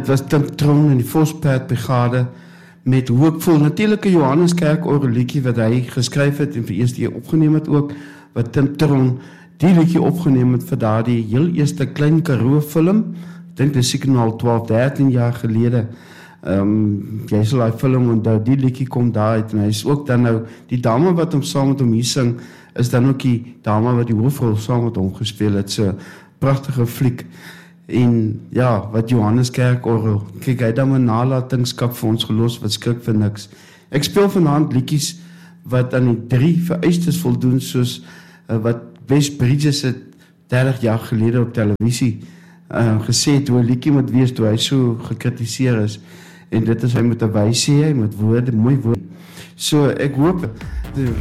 Dit was Tim Tron in die Vosperd Brigade met Hoopvol, natuurlik 'n Johanneskerk orgelliedjie wat hy geskryf het en vir eerste keer opgeneem het ook, wat Tim Tron die liedjie opgeneem het vir daardie heel eerste Klein Karoo film. Ek dink dit is seker nou al 12, 13 jaar gelede. Jy sal daai film onthou, die liedjie kom daar uit en hy is ook dan nou, die dame wat hom saam met hom hier sing, is dan ook die dame wat die hoofrol saam met hom gespeel het, so pragtige fliek. En ja, wat Johanneskerk orgel, kyk, hy het dan 'n nalatenskap vir ons gelos, wat skrik vir niks. Ek speel vanaand liedjies wat aan die 3 vereistes voldoen, soos wat Wes Bridges het 30 jaar gelede op televisie gesê het, hoe 'n liedjie moet wees, toe hy so gekritiseer is, en dit is, hy moet 'n wysie hê, hy moet woorde, mooi woorde. So, ek hoop